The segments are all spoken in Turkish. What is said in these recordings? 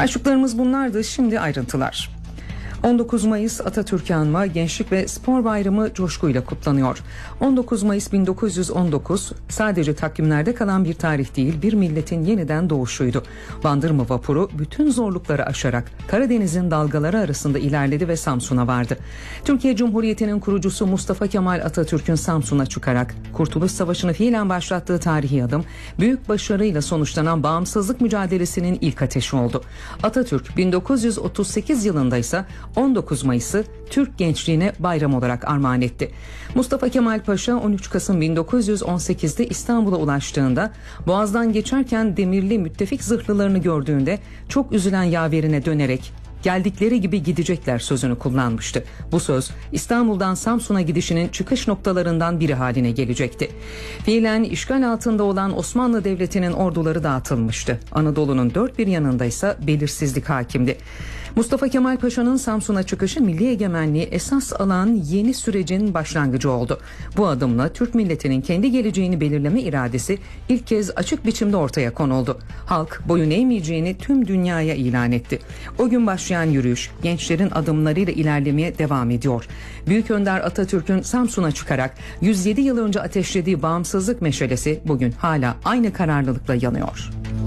Başlıklarımız bunlardı, şimdi ayrıntılar. 19 Mayıs Atatürk'ü anma Gençlik ve Spor Bayramı coşkuyla kutlanıyor. 19 Mayıs 1919 sadece takvimlerde kalan bir tarih değil, bir milletin yeniden doğuşuydu. Bandırma vapuru bütün zorlukları aşarak Karadeniz'in dalgaları arasında ilerledi ve Samsun'a vardı. Türkiye Cumhuriyeti'nin kurucusu Mustafa Kemal Atatürk'ün Samsun'a çıkarak Kurtuluş Savaşı'nı fiilen başlattığı tarihi adım, büyük başarıyla sonuçlanan bağımsızlık mücadelesinin ilk ateşi oldu. Atatürk 1938 yılında ise 19 Mayıs'ı Türk gençliğine bayram olarak armağan etti. Mustafa Kemal Paşa 13 Kasım 1918'de İstanbul'a ulaştığında Boğaz'dan geçerken demirli müttefik zırhlılarını gördüğünde çok üzülen yaverine dönerek "Geldikleri gibi gidecekler" sözünü kullanmıştı. Bu söz İstanbul'dan Samsun'a gidişinin çıkış noktalarından biri haline gelecekti. Fiilen işgal altında olan Osmanlı Devleti'nin orduları dağıtılmıştı. Anadolu'nun dört bir yanında ise belirsizlik hakimdi. Mustafa Kemal Paşa'nın Samsun'a çıkışı milli egemenliği esas alan yeni sürecin başlangıcı oldu. Bu adımla Türk milletinin kendi geleceğini belirleme iradesi ilk kez açık biçimde ortaya konuldu. Halk boyun eğmeyeceğini tüm dünyaya ilan etti. O gün başlayan yürüyüş gençlerin adımlarıyla ilerlemeye devam ediyor. Büyük Önder Atatürk'ün Samsun'a çıkarak 107 yıl önce ateşlediği bağımsızlık meşalesi bugün hala aynı kararlılıkla yanıyor.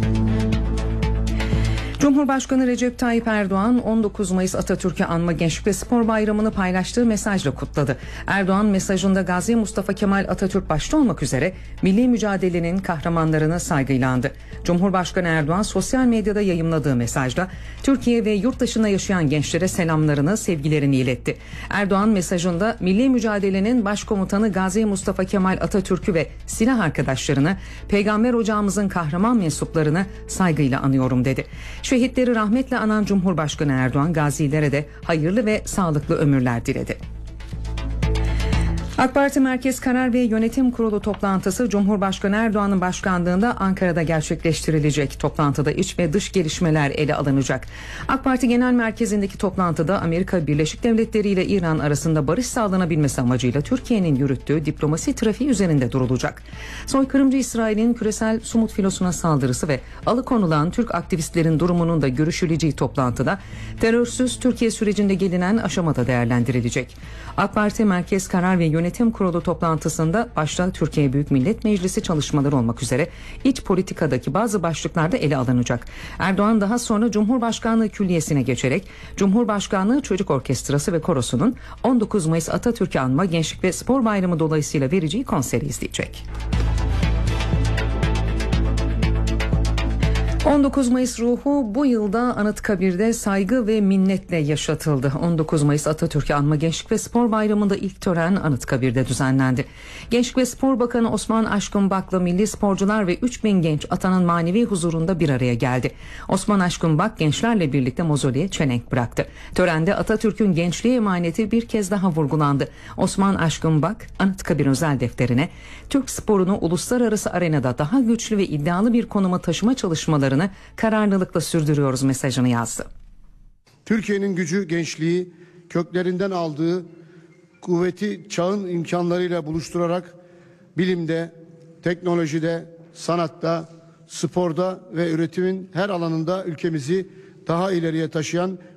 Cumhurbaşkanı Recep Tayyip Erdoğan 19 Mayıs Atatürk'ü anma Gençlik ve Spor Bayramı'nı paylaştığı mesajla kutladı. Erdoğan mesajında Gazi Mustafa Kemal Atatürk başta olmak üzere milli mücadelenin kahramanlarını saygıyla andı. Cumhurbaşkanı Erdoğan sosyal medyada yayımladığı mesajda Türkiye ve yurt dışında yaşayan gençlere selamlarını, sevgilerini iletti. Erdoğan mesajında milli mücadelenin başkomutanı Gazi Mustafa Kemal Atatürk'ü ve silah arkadaşlarını, Peygamber ocağımızın kahraman mensuplarını saygıyla anıyorum dedi. Şehitleri rahmetle anan Cumhurbaşkanı Erdoğan gazilere de hayırlı ve sağlıklı ömürler diledi. AK Parti Merkez Karar ve Yönetim Kurulu toplantısı Cumhurbaşkanı Erdoğan'ın başkanlığında Ankara'da gerçekleştirilecek. Toplantıda iç ve dış gelişmeler ele alınacak. AK Parti Genel Merkezi'ndeki toplantıda Amerika Birleşik Devletleri ile İran arasında barış sağlanabilmesi amacıyla Türkiye'nin yürüttüğü diplomasi trafiği üzerinde durulacak. Soykırımcı İsrail'in küresel Sumut filosuna saldırısı ve alıkonulan Türk aktivistlerin durumunun da görüşüleceği toplantıda terörsüz Türkiye sürecinde gelinen aşamada değerlendirilecek. AK Parti Merkez Karar ve Yönetim Kurulu toplantısında başta Türkiye Büyük Millet Meclisi çalışmaları olmak üzere iç politikadaki bazı başlıklarda ele alınacak. Erdoğan daha sonra Cumhurbaşkanlığı Külliyesi'ne geçerek Cumhurbaşkanlığı Çocuk Orkestrası ve Korosu'nun 19 Mayıs Atatürk'ü anma Gençlik ve Spor Bayramı dolayısıyla vereceği konseri izleyecek. 19 Mayıs ruhu bu yılda Anıtkabir'de saygı ve minnetle yaşatıldı. 19 Mayıs Atatürk'ü anma Gençlik ve Spor Bayramı'nda ilk tören Anıtkabir'de düzenlendi. Gençlik ve Spor Bakanı Osman Aşkın Bak'la milli sporcular ve 3000 genç atanın manevi huzurunda bir araya geldi. Osman Aşkın Bak gençlerle birlikte mozoleye çelenk bıraktı. Törende Atatürk'ün gençliğe emaneti bir kez daha vurgulandı. Osman Aşkın Bak Anıtkabir özel defterine Türk sporunu uluslararası arenada daha güçlü ve iddialı bir konuma taşıma çalışmaları kararlılıkla sürdürüyoruz mesajını yazdı. Türkiye'nin gücü gençliği köklerinden aldığı kuvveti çağın imkanlarıyla buluşturarak bilimde, teknolojide, sanatta, sporda ve üretimin her alanında ülkemizi daha ileriye taşıyan